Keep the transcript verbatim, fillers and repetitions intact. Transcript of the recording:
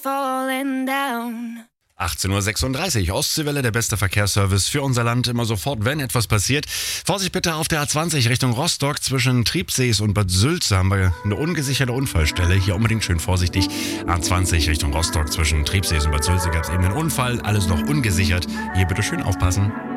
falling down. achtzehn Uhr sechsunddreißig, Ostseewelle, der beste Verkehrsservice für unser Land, immer sofort, wenn etwas passiert. Vorsicht bitte auf der A zwanzig Richtung Rostock, zwischen Triebsees und Bad Sülze haben wir eine ungesicherte Unfallstelle. Hier unbedingt schön vorsichtig. A zwanzig Richtung Rostock, zwischen Triebsees und Bad Sülze gab es eben einen Unfall, alles noch ungesichert. Hier bitte schön aufpassen.